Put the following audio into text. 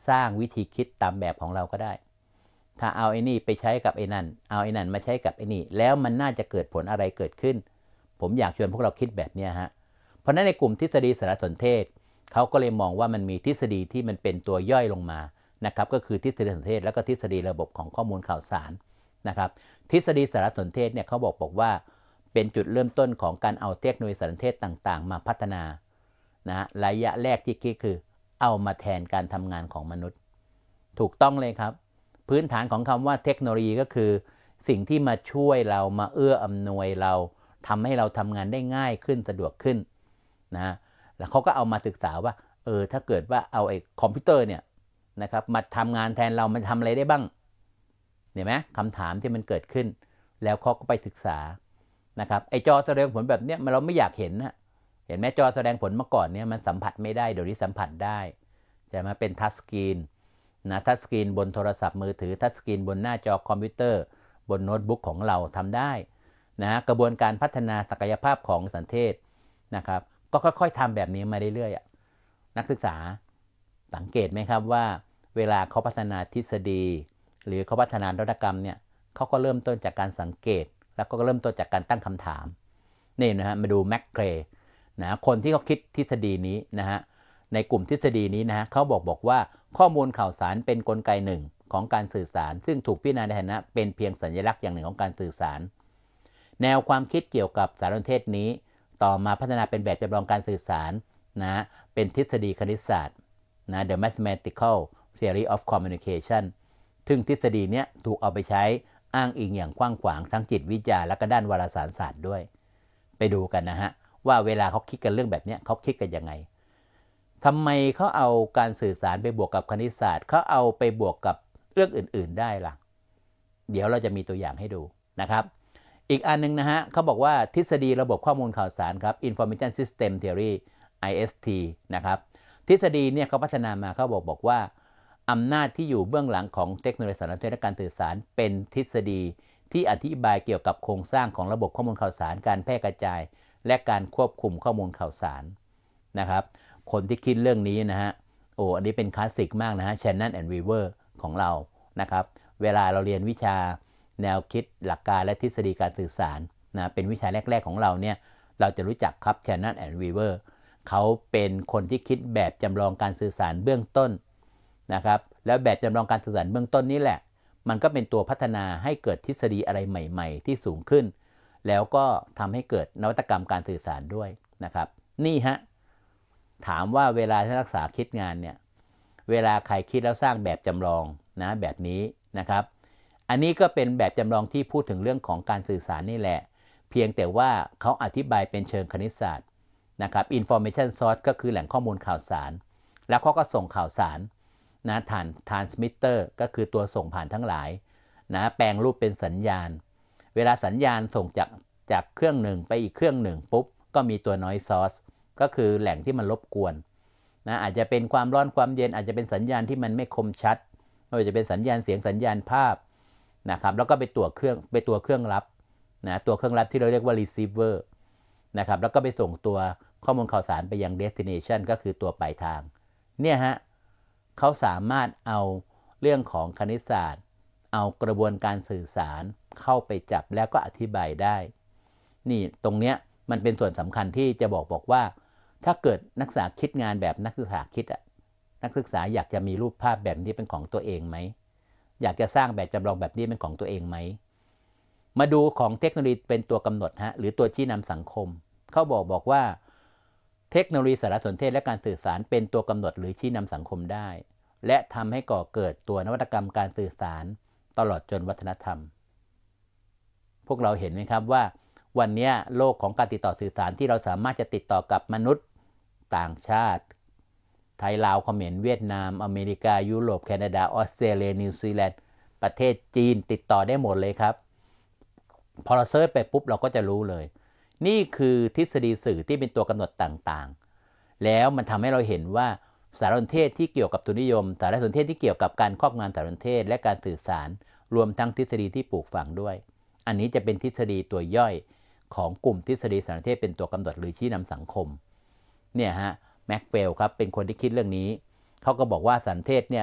สร้างวิธีคิดตามแบบของเราก็ได้ถ้าเอาไอ้นี่ไปใช้กับไอ้นั่นเอาไอ้นั่นมาใช้กับไอ้นี่แล้วมันน่าจะเกิดผลอะไรเกิดขึ้นผมอยากชวนพวกเราคิดแบบนี้ฮะเพราะนั้นในกลุ่มทฤษฎีสารสนเทศเขาก็เลยมองว่ามันมีทฤษฎีที่มันเป็นตัวย่อยลงมานะครับก็คือทฤษฎีสนเทศแล้วก็ทฤษฎีระบบของข้อมูลข่าวสารนะครับทฤษฎีสารสนเทศเนี่ยเขาบอกว่าเป็นจุดเริ่มต้นของการเอาเทคโนโลยีสารสนเทศต่างๆมาพัฒนานะระยะแรกที่คิดคือเอามาแทนการทำงานของมนุษย์ถูกต้องเลยครับพื้นฐานของคำว่าเทคโนโลยีก็คือสิ่งที่มาช่วยเรามาเอื้ออำนวยเราทำให้เราทำงานได้ง่ายขึ้นสะดวกขึ้นนะแล้วเขาก็เอามาศึกษาว่าถ้าเกิดว่าเอาไอ้คอมพิวเตอร์เนี่ยนะครับมาทำงานแทนเรามันทำอะไรได้บ้างเห็นไหมคำถามที่มันเกิดขึ้นแล้วเขาก็ไปศึกษานะครับไอ้จอแสดงผลแบบเนี้ยเราไม่อยากเห็นนะเห็นไหมจอแสดงผลเมื่อก่อนเนี่ยมันสัมผัสไม่ได้เดี๋ยวนี้สัมผัสได้ใช่ไหมเป็นทัชสกรีนนะทัชสกรีนบนโทรศัพท์มือถือทัชสกรีนบนหน้าจอคอมพิวเตอร์บนโน้ตบุ๊กของเราทำได้นะกระบวนการพัฒนาศักยภาพของสันเทศนะครับก็ค่อยๆทำแบบนี้มาเรื่อยๆนักศึกษาสังเกตไหมครับว่าเวลาเขาพัฒนาทฤษฎีหรือเขาพัฒนานวัตกรรมเนี่ยเขาก็เริ่มต้นจากการสังเกตแล้วก็เริ่มต้นจากการตั้งคำถามนี่นะฮะมาดูแม็กเครนะคนที่เขาคิดทฤษฎีนี้นะฮะในกลุ่มทฤษฎีนี้นะฮะเขาบอกว่าข้อมูลข่าวสารเป็นกลไกหนึ่งของการสื่อสารซึ่งถูกพิจารณาในฐานะเป็นเพียงสัญลักษณ์อย่างหนึ่งของการสื่อสารแนวความคิดเกี่ยวกับสารสนเทศนี้ต่อมาพัฒนาเป็นแบบจำลองการสื่อสารนะเป็นทฤษฎีคณิตศาสตร์นะ The Mathematical Theory of Communication ซึ่งทฤษฎีนี้ถูกเอาไปใช้อ้างอิงอย่างกว้างขวางทั้งจิตวิทยาและก็ด้านวารสารศาสตร์ด้วยไปดูกันนะฮะว่าเวลาเขาคิดกันเรื่องแบบนี้เขาคิดกันยังไงทำไมเขาเอาการสื่อสารไปบวกกับคณิตศาสตร์เขาเอาไปบวกกับเรื่องอื่นๆได้ล่ะเดี๋ยวเราจะมีตัวอย่างให้ดูนะครับอีกอันนึงนะฮะเขาบอกว่าทฤษฎีระบบข้อมูลข่าวสารครับ Information System Theory IST นะครับทฤษฎีเนี่ยเขาพัฒนามาเขาบอกว่าอำนาจที่อยู่เบื้องหลังของเทคโนโลยีสารสนเทศและการสื่อสารเป็นทฤษฎีที่อธิบายเกี่ยวกับโครงสร้างของระบบข้อมูลข่าวสารการแพร่กระจายและการควบคุมข้อมูลข่าวสารนะครับคนที่คิดเรื่องนี้นะฮะอันนี้เป็นคลาสสิกมากนะฮะ Shannon and Weaver ของเรานะครับเวลาเราเรียนวิชาแนวคิดหลักการและทฤษฎีการสื่อสารนะเป็นวิชาแรกๆของเราเนี่ยเราจะรู้จักครับ Shannon and Weaver เขาเป็นคนที่คิดแบบจำลองการสื่อสารเบื้องต้นนะครับแล้วแบบจำลองการสื่อสารเบื้องต้นนี้แหละมันก็เป็นตัวพัฒนาให้เกิดทฤษฎีอะไรใหม่ๆที่สูงขึ้นแล้วก็ทำให้เกิดนวัตกรรมการสื่อสารด้วยนะครับนี่ฮะถามว่าเวลาที่นักศึกษาคิดงานเนี่ยเวลาใครคิดแล้วสร้างแบบจำลองนะแบบนี้นะครับอันนี้ก็เป็นแบบจำลองที่พูดถึงเรื่องของการสื่อสารนี่แหละเพียงแต่ว่าเขาอธิบายเป็นเชิงคณิตศาสตร์นะครับ information source ก็คือแหล่งข้อมูลข่าวสารแล้วเขาก็ส่งข่าวสารนะtransmitter ก็คือตัวส่งผ่านทั้งหลายนะแปลงรูปเป็นสัญญาณเวลาสัญญาณส่งจากเครื่องหนึ่งไปอีกเครื่องหนึ่งปุ๊บก็มีตัว noise source ก็คือแหล่งที่มันรบกวนนะอาจจะเป็นความร้อนความเย็นอาจจะเป็นสัญญาณที่มันไม่คมชัดไม่ว่าจะเป็นสัญญาณเสียงสัญญาณภาพนะครับแล้วก็ไปตัวเครื่องรับนะตัวเครื่องรับที่เราเรียกว่า receiver นะครับแล้วก็ไปส่งตัวข้อมูลข่าวสารไปยัง destination ก็คือตัวปลายทางเนี่ยฮะเขาสามารถเอาเรื่องของคณิตศาสตร์เอากระบวนการสื่อสารเข้าไปจับแล้วก็อธิบายได้นี่ตรงเนี้ยมันเป็นส่วนสำคัญที่จะบอกว่าถ้าเกิดนักศึกษาคิดงานแบบนักศึกษาคิดนักศึกษาอยากจะมีรูปภาพแบบนี้เป็นของตัวเองไหมอยากจะสร้างแบบจำลองแบบนี้เป็นของตัวเองไหมมาดูของเทคโนโลยีเป็นตัวกำหนดฮะหรือตัวชี้นำสังคมเขาบอกว่าเทคโนโลยีสารสนเทศและการสื่อสารเป็นตัวกำหนดหรือชี้นำสังคมได้และทำให้ก่อเกิดตัวนวัตกรรมการสื่อสารตลอดจนวัฒนธรรมพวกเราเห็นไหมครับว่าวันนี้โลกของการติดต่อสื่อสารที่เราสามารถจะติดต่อกับมนุษย์ต่างชาติไทยลาวเขมรเวียดนามอเมริกายุโรปแคนาดาออสเตรเลียนิวซีแลนด์ประเทศจีนติดต่อได้หมดเลยครับพอเราเซิร์ชไปปุ๊บเราก็จะรู้เลยนี่คือทฤษฎีสื่อที่เป็นตัวกำหนดต่างๆแล้วมันทำให้เราเห็นว่าสารสนเทศที่เกี่ยวกับทุนนิยมสารสนเทศที่เกี่ยวกับการครอบงำสารสนเทศและการสื่อสารรวมทั้งทฤษฎีที่ปลูกฝังด้วยอันนี้จะเป็นทฤษฎีตัวย่อยของกลุ่มทฤษฎีสารสนเทศเป็นตัวกำหนดหรือชี้นำสังคมเนี่ยฮะแม็กเวลครับเป็นคนที่คิดเรื่องนี้เขาก็บอกว่าสารสนเทศเนี่ย